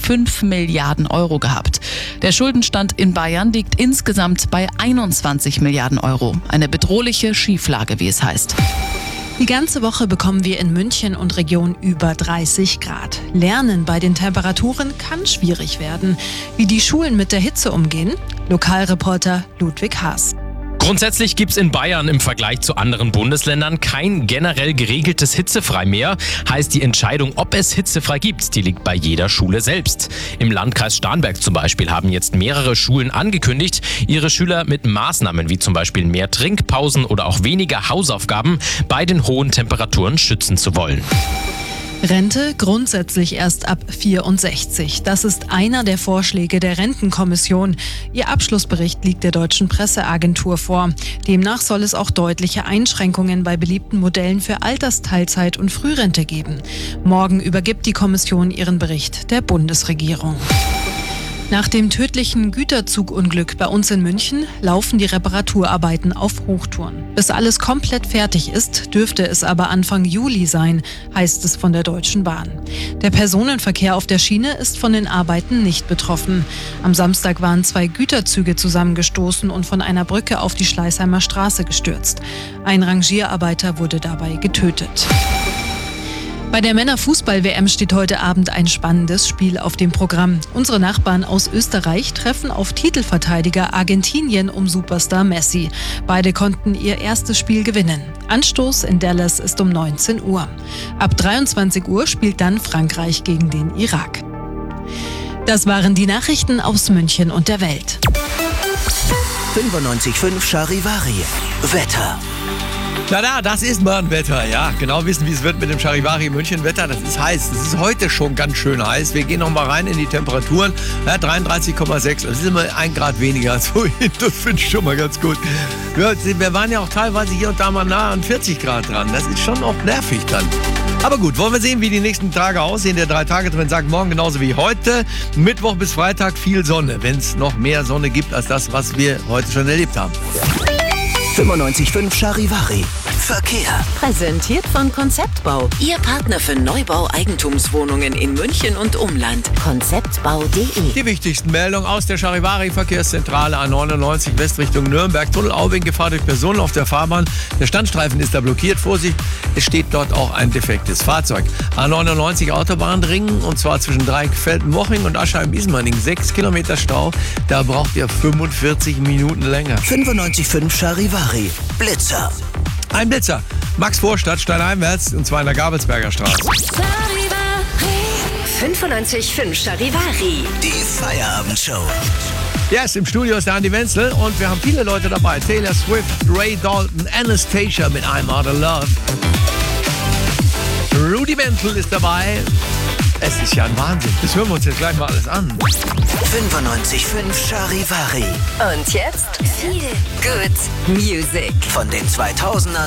5 Milliarden Euro gehabt. Der Schuldenstand in Bayern liegt insgesamt bei 21 Milliarden Euro. Eine bedrohliche Schieflage, wie es heißt. Die ganze Woche bekommen wir in München und Region über 30 Grad. Lernen bei den Temperaturen kann schwierig werden. Wie die Schulen mit der Hitze umgehen? Lokalreporter Ludwig Haas. Grundsätzlich gibt es in Bayern im Vergleich zu anderen Bundesländern kein generell geregeltes Hitzefrei mehr. Heißt, die Entscheidung, ob es hitzefrei gibt, die liegt bei jeder Schule selbst. Im Landkreis Starnberg zum Beispiel haben jetzt mehrere Schulen angekündigt, ihre Schüler mit Maßnahmen wie zum Beispiel mehr Trinkpausen oder auch weniger Hausaufgaben bei den hohen Temperaturen schützen zu wollen. Rente grundsätzlich erst ab 64. Das ist einer der Vorschläge der Rentenkommission. Ihr Abschlussbericht liegt der Deutschen Presseagentur vor. Demnach soll es auch deutliche Einschränkungen bei beliebten Modellen für Altersteilzeit und Frührente geben. Morgen übergibt die Kommission ihren Bericht der Bundesregierung. Nach dem tödlichen Güterzugunglück bei uns in München laufen die Reparaturarbeiten auf Hochtouren. Bis alles komplett fertig ist, dürfte es aber Anfang Juli sein, heißt es von der Deutschen Bahn. Der Personenverkehr auf der Schiene ist von den Arbeiten nicht betroffen. Am Samstag waren 2 Güterzüge zusammengestoßen und von einer Brücke auf die Schleißheimer Straße gestürzt. Ein Rangierarbeiter wurde dabei getötet. Bei der Männerfußball-WM steht heute Abend ein spannendes Spiel auf dem Programm. Unsere Nachbarn aus Österreich treffen auf Titelverteidiger Argentinien um Superstar Messi. Beide konnten ihr erstes Spiel gewinnen. Anstoß in Dallas ist um 19 Uhr. Ab 23 Uhr spielt dann Frankreich gegen den Irak. Das waren die Nachrichten aus München und der Welt. 95.5 Charivari. Wetter. Na, das ist mal ein Wetter, ja. Genau wissen, wie es wird mit dem Charivari München Wetter. Das ist heiß. Das ist heute schon ganz schön heiß. Wir gehen noch mal rein in die Temperaturen. Ja, 33,6. Das ist immer 1 Grad weniger als vorhin. Das finde ich schon mal ganz gut. Wir waren ja auch teilweise hier und da mal nah an 40 Grad dran. Das ist schon auch nervig dann. Aber gut, wollen wir sehen, wie die nächsten Tage aussehen. Der 3-Tage-Trend sagt morgen genauso wie heute. Mittwoch bis Freitag viel Sonne. Wenn es noch mehr Sonne gibt als das, was wir heute schon erlebt haben. 95.5 Charivari. Verkehr. Präsentiert von Konzeptbau. Ihr Partner für Neubau Eigentumswohnungen in München und Umland. Konzeptbau.de. Die wichtigsten Meldungen aus der Charivari-Verkehrszentrale A99 West Richtung Nürnberg. Tunnel Aubing, Gefahr durch Personen auf der Fahrbahn. Der Standstreifen ist da blockiert. Vorsicht, es steht dort auch ein defektes Fahrzeug. A99 Autobahnring und zwar zwischen Dreieckfelden-Moching und Aschheim-Ismaning. 6 Kilometer Stau. Da braucht ihr 45 Minuten länger. 95.5 Charivari. Blitzer. Ein Blitzer. Max Vorstadt, steinheimwärts, und zwar in der Gabelsberger Straße. 95.5 Charivari. Die Feierabendshow. Yes, im Studio ist der Andi Wenzel und wir haben viele Leute dabei. Taylor Swift, Ray Dalton, Anastasia mit I'm Out of Love. Rudimental ist dabei. Es ist ja ein Wahnsinn. Das hören wir uns jetzt gleich mal alles an. 95.5 Charivari. Und jetzt viel Good Music. Von den 2000ern